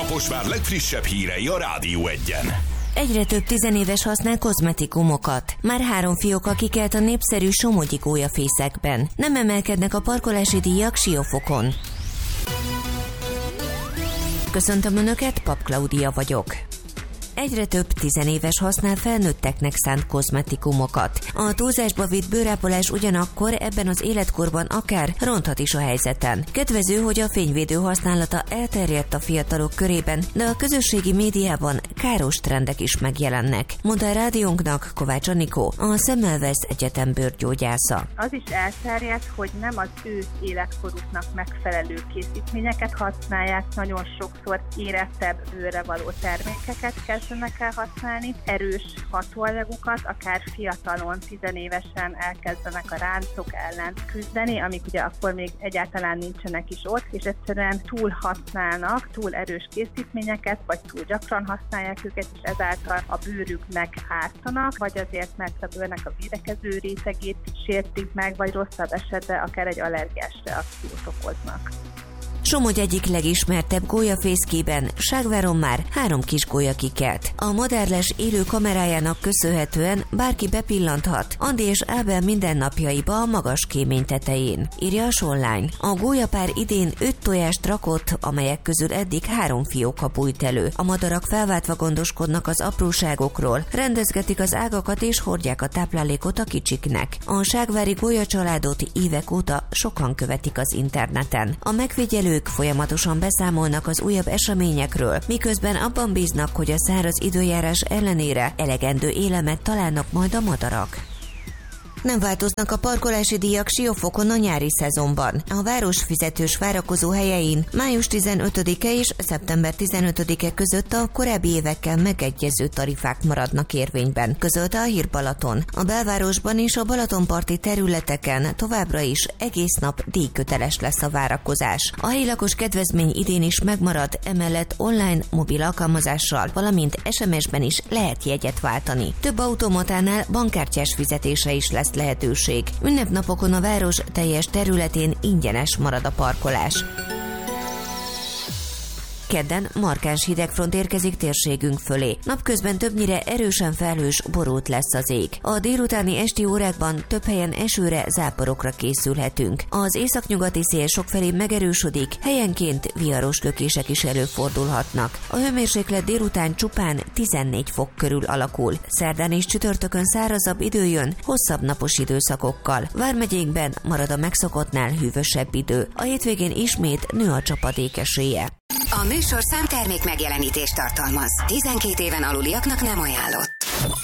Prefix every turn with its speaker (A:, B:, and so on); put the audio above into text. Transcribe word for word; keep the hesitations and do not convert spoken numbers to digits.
A: Kaposvár legfrissebb hírei a Rádió Egyen.
B: Egyre több tizenéves használ kozmetikumokat. Már három fióka kikelt a népszerű somogyi gólyafészekben. Nem emelkednek a parkolási díjak Siófokon. Köszöntöm Önöket, Pap Klaudia vagyok. Egyre több tizenéves használ felnőtteknek szánt kozmetikumokat. A túlzásba vitt bőrápolás ugyanakkor ebben az életkorban akár ronthat is a helyzeten. Kedvező, hogy a fényvédő használata elterjedt a fiatalok körében, de a közösségi médiában káros trendek is megjelennek, mondta a rádiónknak Kovács Anikó, a Semmelweis Egyetem bőrgyógyásza.
C: Az is elterjedt, hogy nem az ő életkoruknak megfelelő készítményeket használják, nagyon sokszor érettebb bőrre való termékeket kezdenek el használni, erős hatóanyagokat, akár fiatalon, tizenévesen elkezdenek a ráncok ellen küzdeni, amik ugye akkor még egyáltalán nincsenek is ott, és egyszerűen túl használnak, túl erős készítményeket, vagy túl gyakran használják őket, és ezáltal a bőrüknek ártanak, vagy azért, mert a bőrnek a védekező rétegét sértik meg, vagy rosszabb esetben akár egy allergiás reakciót okoznak.
B: Somogy egyik legismertebb gólyafészkében Ságváron már három kis gólya kikelt. A madárles élő kamerájának köszönhetően bárki bepillanthat Andi és Ábel mindennapjaiba a magas kémény tetején, írja a Online. A gólyapár idén öt tojást rakott, amelyek közül eddig három fióka bújt elő. A madarak felváltva gondoskodnak az apróságokról, rendezgetik az ágakat és hordják a táplálékot a kicsiknek. A ságvári gólyacsaládot évek óta sokan követik az interneten. A megfigyelő Ők folyamatosan beszámolnak az újabb eseményekről, miközben abban bíznak, hogy a száraz időjárás ellenére elegendő élemet találnak majd a madarak. Nem változnak a parkolási díjak Siófokon a nyári szezonban. A város fizetős várakozó helyein május tizenötödike és szeptember tizenötödike között a korábbi évekkel megegyező tarifák maradnak érvényben, közölte a Hír Balaton. A belvárosban és a balatonparti területeken továbbra is egész nap díjköteles lesz a várakozás. A helyi lakos kedvezmény idén is megmarad, emellett online mobil alkalmazással, valamint es em es-ben is lehet jegyet váltani. Több automatánál bankkártyás fizetése is lesz lehetőség. Ünnepnapokon a város teljes területén ingyenes marad a parkolás. Kedden markáns hidegfront érkezik térségünk fölé. Napközben többnyire erősen felhős, borult lesz az ég. A délutáni esti órákban több helyen esőre, záporokra készülhetünk. Az északnyugati szél sokfelé megerősödik, helyenként viharos lökések is előfordulhatnak. A hőmérséklet délután csupán tizennégy fok körül alakul. Szerdán és csütörtökön szárazabb idő jön, hosszabb napos időszakokkal. Vármegyénkben marad a megszokottnál hűvösebb idő. A hétvégén ismét nő a csapadék esélye.
D: A műsor számtermék megjelenítést tartalmaz. tizenkét éven aluliaknak nem ajánlott.